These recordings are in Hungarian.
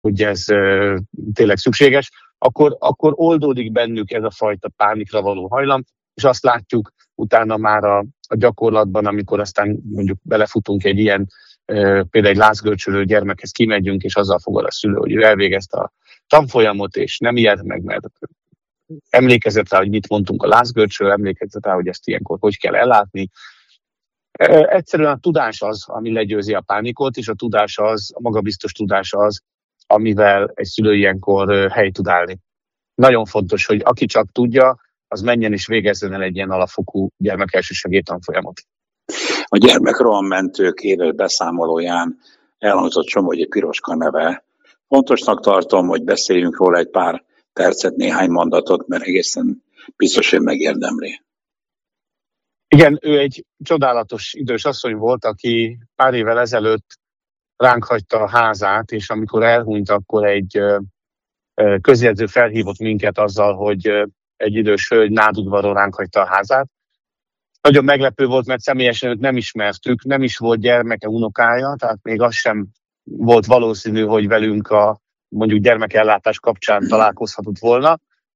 hogy ez tényleg szükséges, akkor oldódik bennük ez a fajta pánikra való hajlam, és azt látjuk utána már a gyakorlatban, amikor aztán mondjuk belefutunk egy ilyen, például egy lázgörcsölő gyermekhez kimegyünk, és azzal fogad a szülő, hogy ő elvégezte a tanfolyamot, és nem ijed meg, mert emlékezett rá, hogy mit mondtunk a lázgörcsről, emlékezett rá, hogy ezt ilyenkor hogy kell ellátni. Egyszerűen a tudás az, ami legyőzi a pánikot, és a tudás az, a magabiztos tudás az, amivel egy szülő ilyenkor helyt tud állni. Nagyon fontos, hogy aki csak tudja, az menjen és végezzen el egy ilyen alapfokú gyermekelsősegély tanfolyamot. A gyermekrohammentők éves beszámolóján elhangzott Somogyi Piroska neve. Fontosnak tartom, hogy beszéljünk róla egy pár percet, néhány mondatot, mert egészen biztos, hogy megérdemli. Igen, ő egy csodálatos idős asszony volt, aki pár évvel ezelőtt ránk hagyta a házát, és amikor elhunyt, akkor egy közjegyző felhívott minket azzal, hogy egy idős hölgy nádudvarról ránk hagyta a házát. Nagyon meglepő volt, mert személyesen őt nem ismertük, nem is volt gyermeke, unokája, tehát még az sem volt valószínű, hogy velünk a mondjuk gyermekellátás kapcsán találkozhatott volna.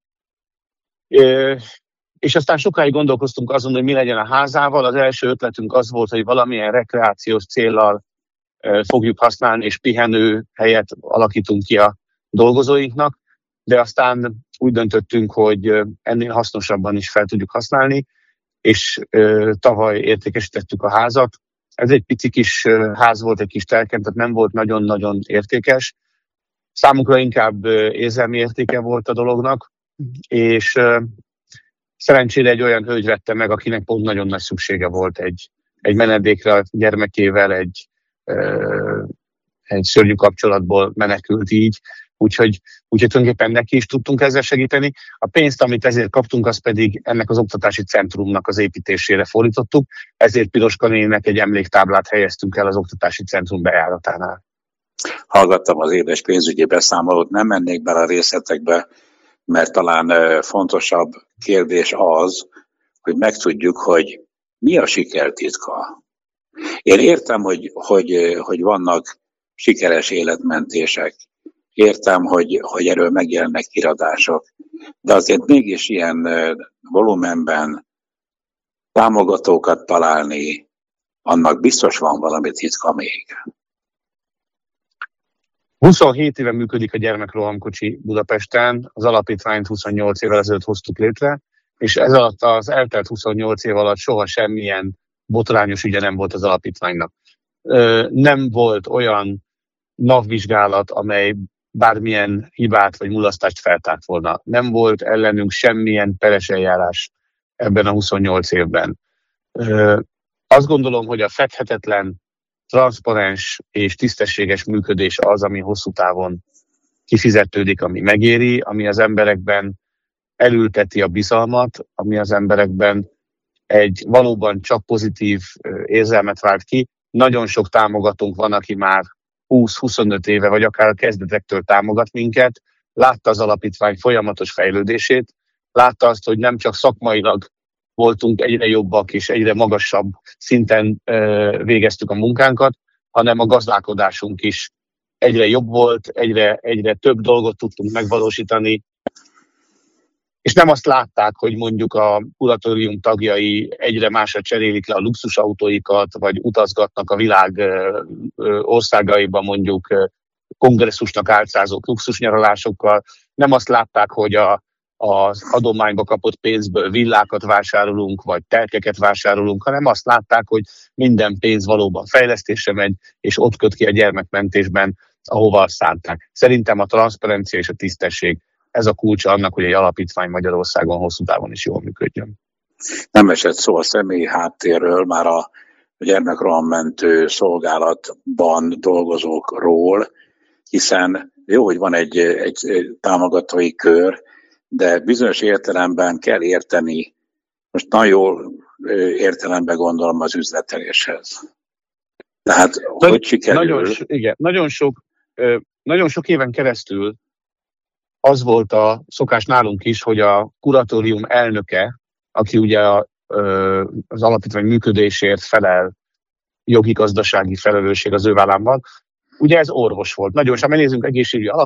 És aztán sokáig gondolkoztunk azon, hogy mi legyen a házával. Az első ötletünk az volt, hogy valamilyen rekreációs céllal fogjuk használni, és pihenő helyet alakítunk ki a dolgozóinknak, de aztán úgy döntöttünk, hogy ennél hasznosabban is fel tudjuk használni, és tavaly értékesítettük a házat. Ez egy pici kis ház volt, egy kis telken, tehát nem volt nagyon-nagyon értékes. Számunkra inkább érzelmi értéke volt a dolognak, és szerencsére egy olyan hölgy vette meg, akinek pont nagyon nagy szüksége volt egy menedékre a gyermekével, egy szörnyű kapcsolatból menekült így, úgyhogy tulajdonképpen neki is tudtunk ezzel segíteni. A pénzt, amit ezért kaptunk, az pedig ennek az oktatási centrumnak az építésére fordítottuk, ezért Piroska néninek egy emléktáblát helyeztünk el az oktatási centrum bejáratánál. Hallgattam az éves pénzügyi beszámolót, nem mennék bele a részletekbe, mert talán fontosabb kérdés az, hogy megtudjuk, hogy mi a siker titka. Én értem, hogy vannak sikeres életmentések, értem, hogy erről megjelennek iratások, de azért mégis ilyen volumenben támogatókat találni, annak biztos van valami titka még. 27 éve működik a gyermekrohamkocsi Budapesten, az alapítványt 28 évvel ezelőtt hoztuk létre, és ez alatt az eltelt 28 év alatt soha semmilyen botrányos ügye nem volt az alapítványnak. Nem volt olyan NAV-vizsgálat, amely bármilyen hibát vagy mulasztást feltárt volna. Nem volt ellenünk semmilyen peres eljárás ebben a 28 évben. Azt gondolom, hogy a fedhetetlen, transzparens és tisztességes működés az, ami hosszú távon kifizetődik, ami megéri, ami az emberekben elülteti a bizalmat, ami az emberekben egy valóban csak pozitív érzelmet vált ki. Nagyon sok támogatónk van, aki már 20-25 éve, vagy akár a kezdetektől támogat minket, látta az alapítvány folyamatos fejlődését, látta azt, hogy nem csak szakmailag voltunk egyre jobbak és egyre magasabb szinten végeztük a munkánkat, hanem a gazdálkodásunk is egyre jobb volt, egyre több dolgot tudtunk megvalósítani, és nem azt látták, hogy mondjuk a kuratórium tagjai egyre másra cserélik le a luxusautóikat, vagy utazgatnak a világ országaiba mondjuk kongresszusnak álcázott luxusnyaralásokkal. Nem azt látták, hogy az adományba kapott pénzből villákat vásárolunk, vagy telkeket vásárolunk, hanem azt látták, hogy minden pénz valóban fejlesztésre megy, és ott köt ki a gyermekmentésben, ahova azt szánták. Szerintem a transzparencia és a tisztesség ez a kulcsa annak, hogy egy alapítvány Magyarországon hosszú távon is jól működjön. Nem esett szó a személyi háttérről, már a gyermekrohammentő szolgálatban dolgozókról, hiszen jó, hogy van egy támogatói kör, de bizonyos értelemben kell érteni, most nagyon jól értelemben gondolom az üzleteléshez. Tehát, hogy sikerül? Nagyon sok éven keresztül az volt a szokás nálunk is, hogy a kuratórium elnöke, aki ugye az alapítvány működésért felel, jogi-gazdasági felelősség az ő vállán van, Ugye ez orvos volt. Nagyon sokan nézzünk egészségügyi